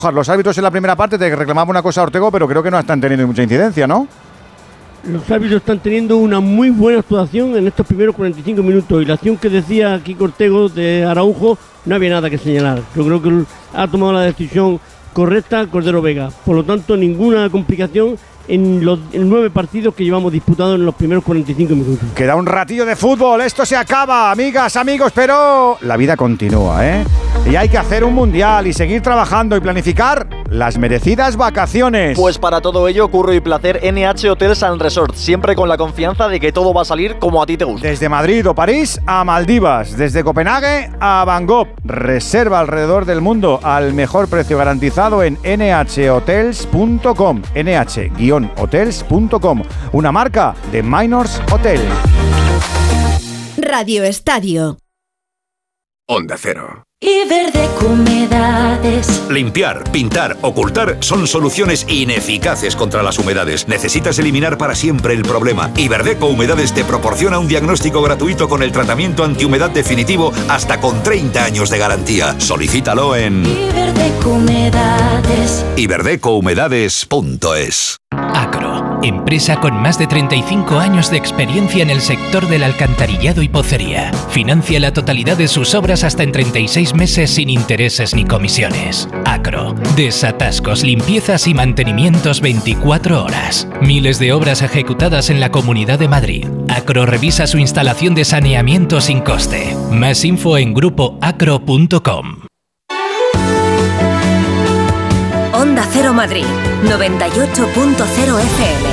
Los árbitros en la primera parte te reclamaban una cosa a Ortego, pero creo que no están teniendo mucha incidencia, ¿no? Los árbitros están teniendo una muy buena actuación en estos primeros 45 minutos y la acción que decía Kiko Ortego de Araujo no había nada que señalar. Yo creo que ha tomado la decisión correcta Cordero Vega. Por lo tanto, ninguna complicación en los 9 partidos que llevamos disputados en los primeros 45 minutos. Queda un ratillo de fútbol, esto se acaba, amigas, amigos, pero la vida continúa, ¿eh? Y hay que hacer un mundial y seguir trabajando y planificar las merecidas vacaciones. Pues para todo ello, curro y placer NH Hotels and Resorts, siempre con la confianza de que todo va a salir como a ti te gusta. Desde Madrid o París a Maldivas, desde Copenhague a Bangkok. Reserva alrededor del mundo al mejor precio garantizado en nhhotels.com. nh-hotels.com, una marca de Minors Hotel. Radio Estadio. Onda Cero. Iberdeco Humedades. Limpiar, pintar, ocultar son soluciones ineficaces contra las humedades. Necesitas eliminar para siempre el problema. Iberdeco Humedades te proporciona un diagnóstico gratuito con el tratamiento antihumedad definitivo hasta con 30 años de garantía. Solicítalo en Iberdeco Humedades. iberdecouhumedades.es. Acro, empresa con más de 35 años de experiencia en el sector del alcantarillado y pocería. Financia la totalidad de sus obras hasta en 36 meses sin intereses ni comisiones. Acro, desatascos, limpiezas y mantenimientos 24 horas. Miles de obras ejecutadas en la Comunidad de Madrid. Acro revisa su instalación de saneamiento sin coste. Más info en grupoacro.com. Onda Cero Madrid, 98.0 FM.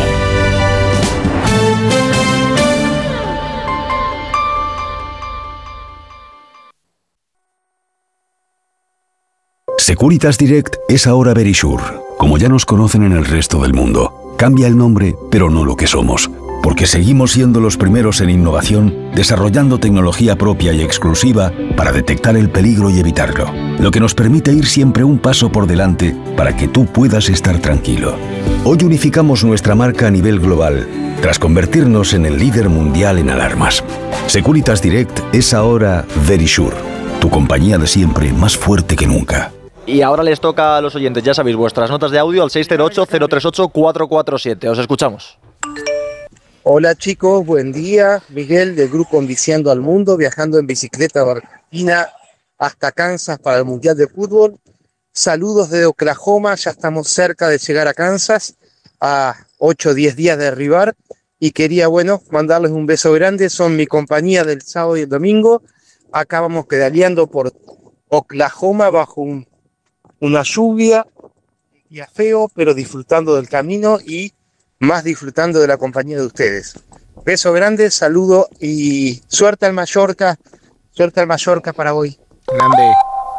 Securitas Direct es ahora Verisure, como ya nos conocen en el resto del mundo. Cambia el nombre, pero no lo que somos, porque seguimos siendo los primeros en innovación, desarrollando tecnología propia y exclusiva para detectar el peligro y evitarlo, lo que nos permite ir siempre un paso por delante para que tú puedas estar tranquilo. Hoy unificamos nuestra marca a nivel global, tras convertirnos en el líder mundial en alarmas. Securitas Direct es ahora Verisure, tu compañía de siempre más fuerte que nunca. Y ahora les toca a los oyentes, ya sabéis, vuestras notas de audio al 608-038-447. Os escuchamos. Hola chicos, buen día. Miguel del grupo Enviciando al Mundo, viajando en bicicleta de Argentina hasta Kansas para el Mundial de Fútbol. Saludos desde Oklahoma, ya estamos cerca de llegar a Kansas, a 8 o 10 días de arribar. Y quería, mandarles un beso grande, son mi compañía del sábado y el domingo. Acá vamos pedaleando por Oklahoma bajo una lluvia, un día feo, pero disfrutando del camino y más disfrutando de la compañía de ustedes. Beso grande, saludo y suerte al Mallorca para hoy. Grande.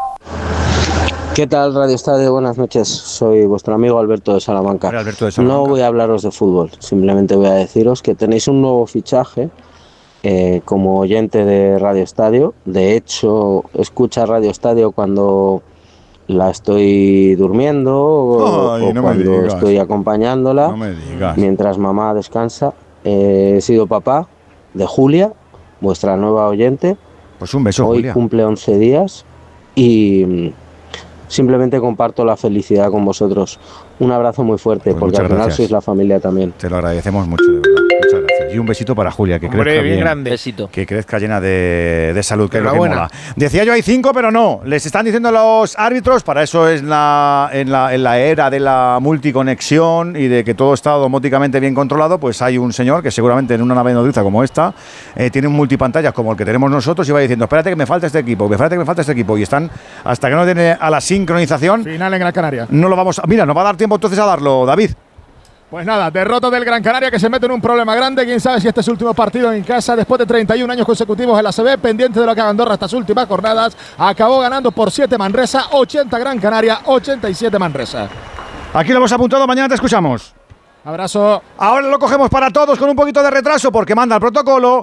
¿Qué tal, Radio Estadio? Buenas noches, soy vuestro amigo Alberto de Salamanca. Hola, Alberto de Salamanca. No voy a hablaros de fútbol, simplemente voy a deciros que tenéis un nuevo fichaje como oyente de Radio Estadio. De hecho, escucha Radio Estadio cuando la estoy durmiendo o cuando estoy acompañándola, mientras mamá descansa. He sido papá de Julia, vuestra nueva oyente. Pues un beso, hoy Julia. Cumple 11 días y simplemente comparto la felicidad con vosotros. Un abrazo muy fuerte, pues porque al final sois la familia también. Te lo agradecemos mucho, de verdad. Muchas gracias. Y un besito para Julia, que crezca bien Grande. Besito. Que crezca llena de salud, que es lo que mola. Decía yo, hay 5, pero no. Les están diciendo los árbitros, para eso es en la era de la multiconexión y de que todo está domóticamente bien controlado, pues hay un señor que seguramente en una nave nodriza como esta tiene un multipantallas como el que tenemos nosotros y va diciendo, espérate que me falta este equipo, y están, hasta que no tiene a la sincronización. Final en Gran Canaria. No lo vamos a... Mira, nos va a dar tiempo entonces a darlo, David. Pues nada, derrota del Gran Canaria que se mete en un problema grande. Quién sabe si este es su último partido en casa después de 31 años consecutivos en la ACB, pendiente de lo que haga Andorra estas últimas jornadas. Acabó ganando por 7 Manresa, 80 Gran Canaria, 87 Manresa. Aquí lo hemos apuntado, mañana te escuchamos. Abrazo. Ahora lo cogemos para todos con un poquito de retraso porque manda el protocolo.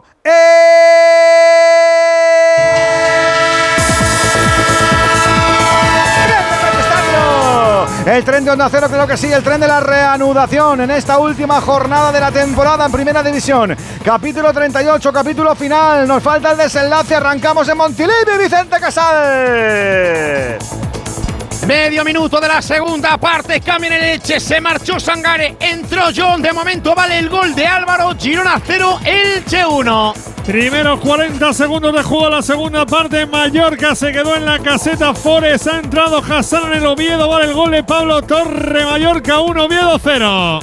El tren de Onda Cero, creo que sí, el tren de la reanudación en esta última jornada de la temporada en Primera División. Capítulo 38, capítulo final. Nos falta el desenlace, arrancamos en Montilivi, Vicente Casal. Medio minuto de la segunda parte, cambia en el Elche, se marchó Sangare, entró John, de momento vale el gol de Álvaro, Girona 0, Elche 1. Primeros 40 segundos de juego, la segunda parte, Mallorca se quedó en la caseta, Forest ha entrado, Hassan en el Oviedo, vale el gol de Pablo Torre, Mallorca 1, Oviedo 0.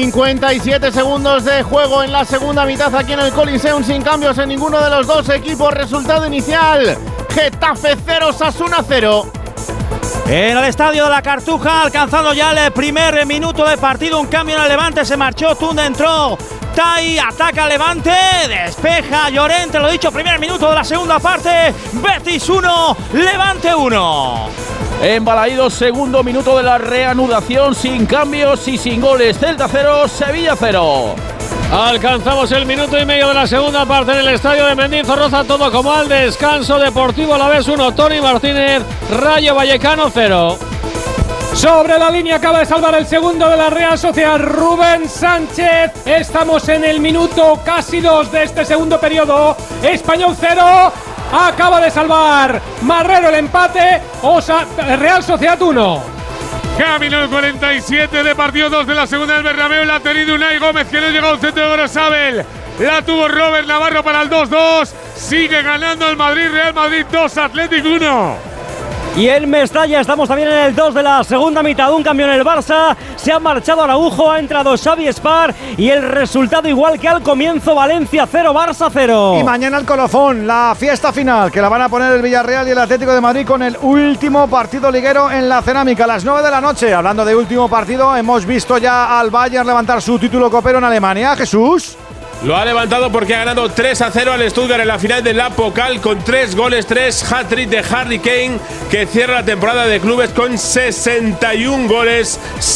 57 segundos de juego en la segunda mitad aquí en el Coliseum, sin cambios en ninguno de los dos equipos, resultado inicial, Getafe 0, Sasuna 0. En el estadio de la Cartuja, alcanzando ya el primer minuto de partido, un cambio en el Levante, se marchó Tunde, entró Tai, ataca Levante, despeja Llorente, lo dicho, primer minuto de la segunda parte, Betis 1, Levante 1. En Balaídos, segundo minuto de la reanudación, sin cambios y sin goles, Celta 0, Sevilla 0. Alcanzamos el minuto y medio de la segunda parte en el estadio de Mendizorroza, todo como al descanso. Deportivo Alavés 1, Tony Martínez, Rayo Vallecano 0. Sobre la línea acaba de salvar el segundo de la Real Sociedad, Rubén Sánchez. Estamos en el minuto casi 2 de este segundo periodo. Español 0, acaba de salvar Marrero el empate, Real Sociedad 1. Camino el 47 de partido 2 de la segunda del Bernabéu. La ha tenido Unai Gómez, que no llegó al centro de Gorosabel. La tuvo Robert Navarro para el 2-2. Sigue ganando el Madrid, Real Madrid 2, Athletic 1. Y en Mestalla estamos también en el 2 de la segunda mitad. Un cambio en el Barça. Se ha marchado Araujo, ha entrado Xavi Espar. Y el resultado igual que al comienzo: Valencia 0, Barça 0. Y mañana el colofón, la fiesta final, que la van a poner el Villarreal y el Atlético de Madrid con el último partido liguero en la Cerámica, a las 9 de la noche. Hablando de último partido, hemos visto ya al Bayern levantar su título copero en Alemania. Jesús. Lo ha levantado porque ha ganado 3-0 al Stuttgart en la final de la Pokal con 3 goles, 3 hat-trick de Harry Kane, que cierra la temporada de clubes con 61 goles,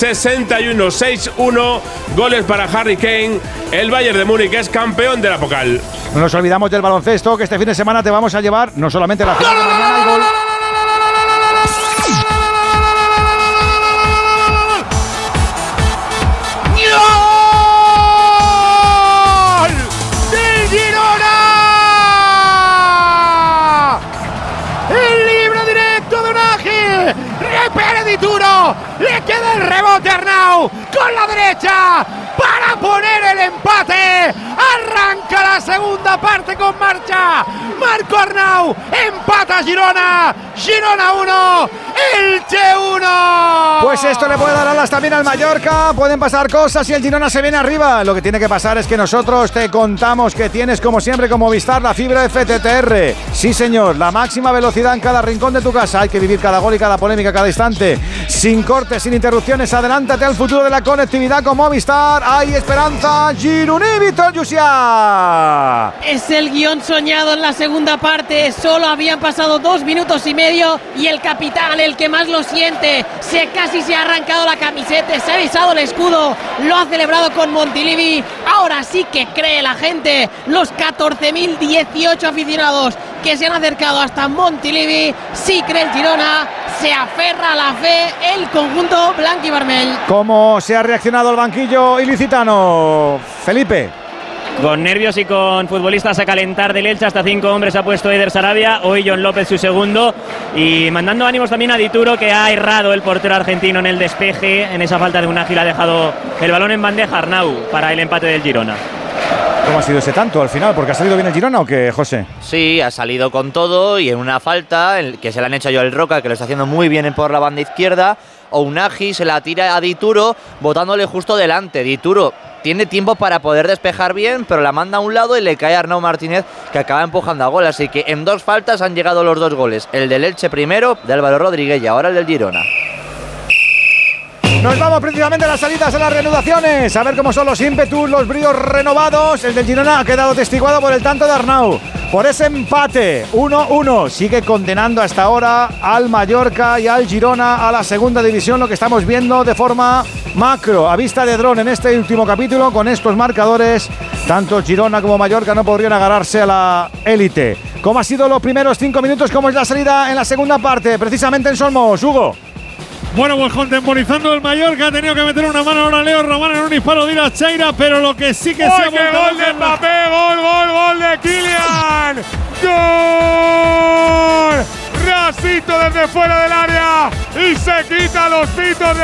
61-6-1 goles para Harry Kane. El Bayern de Múnich es campeón de la Pokal. No nos olvidamos del baloncesto, que este fin de semana te vamos a llevar no solamente la final de mañana, el gol. Dituro, le queda el rebote a Arnau con la derecha para poner el empate. Arranca la segunda parte con marcha. Marco Arnau, empata Girona. Girona 1, Elche 1. Pues esto le puede dar alas también al Mallorca. Pueden pasar cosas y el Girona se viene arriba. Lo que tiene que pasar es que nosotros te contamos que tienes, como siempre, con Movistar, la fibra FTTR. Sí, señor, la máxima velocidad en cada rincón de tu casa. Hay que vivir cada gol y cada polémica, cada instante, sin cortes, sin interrupciones. Adelántate al futuro de la conectividad con Movistar. Hay esperanza. Gironí, Víctor Llucià. Es el guión soñado en la segunda parte. Solo habían pasado 2 minutos y medio y el capitán, el que más lo siente, casi se ha arrancado la camiseta, se ha besado el escudo, lo ha celebrado con Montilivi. Ahora sí que cree la gente, los 14.018 aficionados que se han acercado hasta Montilivi. Sí cree el Girona, se aferra a la fe el conjunto blanquivermell. ¿Cómo se ha reaccionado el banquillo ilicitano, Felipe? Con nervios y con futbolistas a calentar del Elche, hasta 5 hombres ha puesto Eder Sarabia, hoy John López su segundo, y mandando ánimos también a Dituro, que ha errado el portero argentino en el despeje, en esa falta de un ágil ha dejado el balón en bandeja Arnau para el empate del Girona. ¿Cómo ha sido ese tanto al final? ¿Porque ha salido bien el Girona o qué, José? Sí, ha salido con todo y en una falta que se la han hecho a Joel Roca, que lo está haciendo muy bien por la banda izquierda. Ounagi se la tira a Dituro, botándole justo delante. Dituro tiene tiempo para poder despejar bien, pero la manda a un lado y le cae a Arnau Martínez, que acaba empujando a gol. Así que en 2 faltas han llegado los 2 goles. El del Elche primero, de Álvaro Rodríguez, y ahora el del Girona. Nos vamos precisamente a las salidas, a las reanudaciones. A ver cómo son los ímpetus, los bríos renovados. El del Girona ha quedado testiguado por el tanto de Arnau. Por ese empate, 1-1. Sigue condenando hasta ahora al Mallorca y al Girona a la segunda división. Lo que estamos viendo de forma macro, a vista de dron en este último capítulo. Con estos marcadores, tanto Girona como Mallorca no podrían agarrarse a la élite. ¿Cómo han sido los primeros 5 minutos? ¿Cómo es la salida en la segunda parte? Precisamente en Solmos, Hugo. Bueno, pues contemporizando el Mallorca, ha tenido que meter una mano ahora Leo Román en un disparo de Iracheira, pero lo que sí que se ha vuelto gol de Mbappé, gol de Kylian. ¡Gol! pasito desde fuera del área y se quita los pitos de